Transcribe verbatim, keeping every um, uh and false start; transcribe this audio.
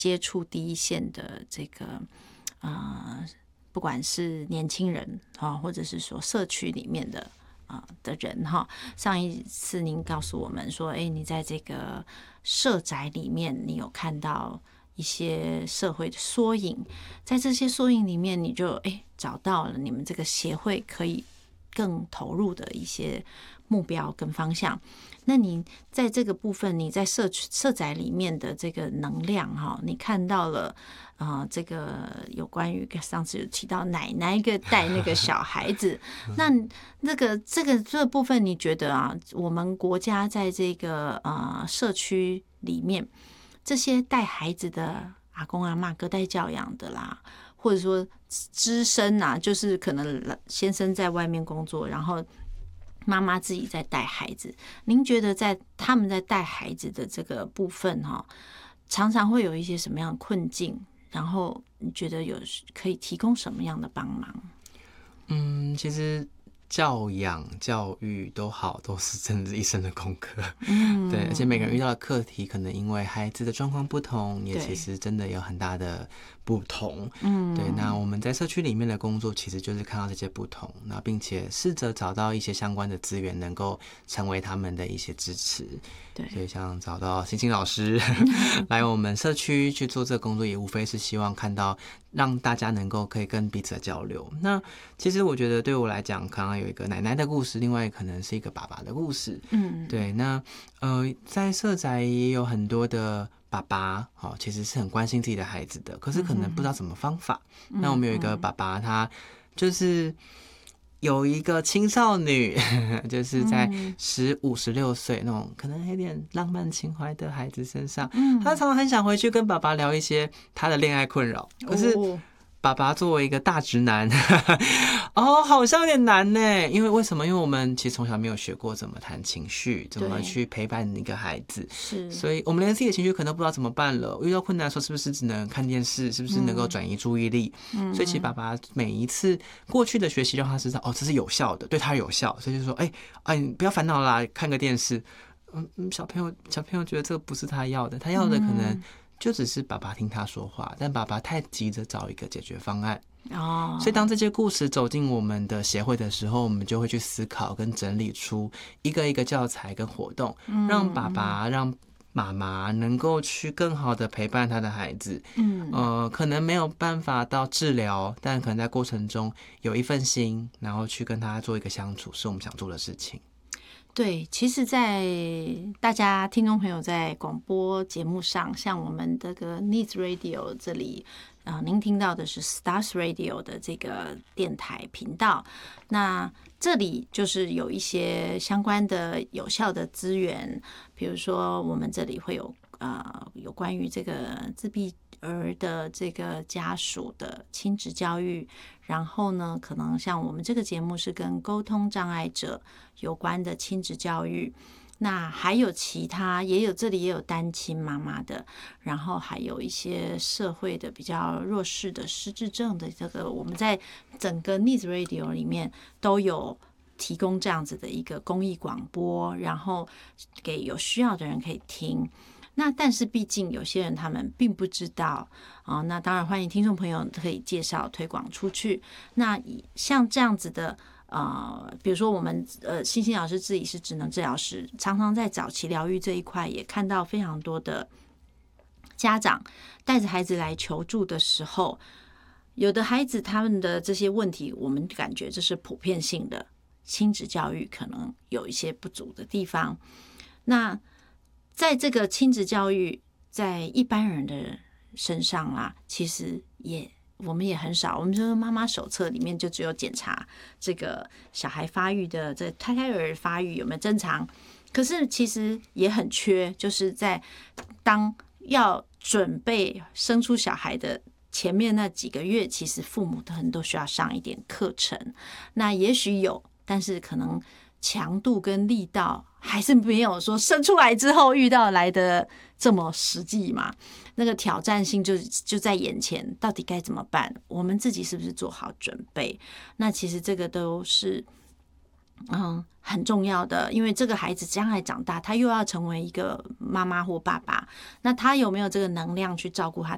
接触第一线的这个呃，不管是年轻人啊，或者是说社区里面的啊的人哈。上一次您告诉我们说，哎，你在这个社宅里面，你有看到一些社会的缩影，在这些缩影里面，你就哎找到了你们这个协会可以更投入的一些目标跟方向。那你在这个部分，你在社区社宅里面的这个能量哈，你看到了啊、呃，这个有关于上次有提到奶奶一个带那个小孩子，那那个这个这个部分，你觉得啊，我们国家在这个呃社区里面，这些带孩子的阿公阿嬷隔代教养的啦，或者说资深啊，就是可能先生在外面工作，然后妈妈自己在带孩子，您觉得在他们在带孩子的这个部分哈，常常会有一些什么样的困境？然后你觉得有可以提供什么样的帮忙？ 嗯，其实教养、教育都好，都是真的是一生的功课。嗯，对，而且每个人遇到的课题，可能因为孩子的状况不同，也其实真的有很大的不同。嗯，对。那我们在社区里面的工作，其实就是看到这些不同，那并且试着找到一些相关的资源，能够成为他们的一些支持。对，所以像找到星星老师来我们社区去做这个工作，也无非是希望看到让大家能够可以跟彼此的交流。那其实我觉得对我来讲，刚刚有一个奶奶的故事，另外可能是一个爸爸的故事。嗯，对。那呃，在社宅也有很多的爸爸，哦，其实是很关心自己的孩子的，可是可能不知道什么方法。嗯、那我们有一个爸爸，他就是有一个青少女，就是在十五、十六岁那种可能有点浪漫情怀的孩子身上，嗯，他常常很想回去跟爸爸聊一些他的恋爱困扰，可是爸爸作为一个大直男，哦，好像有点难呢。因为为什么？因为我们其实从小没有学过怎么谈情绪，怎么去陪伴一个孩子，是，所以我们连自己的情绪可能都不知道怎么办了。遇到困难的时候，是不是只能看电视？是不是能够转移注意力？嗯，所以其实爸爸每一次过去的学习，让他知道哦，这是有效的，对他有效，所以就说，哎、欸，哎，你不要烦恼啦，看个电视。嗯嗯，小朋友小朋友觉得这个不是他要的，他要的可能就只是爸爸听他说话，但爸爸太急着找一个解决方案。哦，所以当这些故事走进我们的协会的时候，我们就会去思考跟整理出一个一个教材跟活动，让爸爸让妈妈能够去更好的陪伴他的孩子。嗯，呃，可能没有办法到治疗，但可能在过程中有一份心，然后去跟他做一个相处，是我们想做的事情。 对，其实在大家听众朋友在广播节目上，像我们这个 Needs Radio 这里，啊、呃，您听到的是 Stars Radio 的这个电台频道，那这里就是有一些相关的有效的资源，比如说我们这里会有呃有关于这个自闭儿的这个家属的亲职教育，然后呢，可能像我们这个节目是跟沟通障碍者有关的亲职教育，那还有其他也有这里也有单亲妈妈的，然后还有一些社会的比较弱势的失智症的这个，我们在整个 Needs Radio 里面都有提供这样子的一个公益广播，然后给有需要的人可以听。那但是毕竟有些人他们并不知道啊、哦，那当然欢迎听众朋友可以介绍推广出去。那像这样子的呃，比如说我们呃星星老师自己是职能治疗师，常常在早期疗愈这一块也看到非常多的家长带着孩子来求助的时候，有的孩子他们的这些问题，我们感觉这是普遍性的，亲子教育可能有一些不足的地方。那在这个亲子教育，在一般人的身上啊，其实也我们也很少。我们说妈妈手册里面就只有检查这个小孩发育的这胎胎儿发育有没有正常，可是其实也很缺，就是在当要准备生出小孩的前面那几个月，其实父母很都需要上一点课程。那也许有，但是可能强度跟力道还是没有说生出来之后遇到来的这么实际嘛，那个挑战性就就在眼前，到底该怎么办？我们自己是不是做好准备？那其实这个都是嗯很重要的，因为这个孩子将来长大，他又要成为一个妈妈或爸爸，那他有没有这个能量去照顾他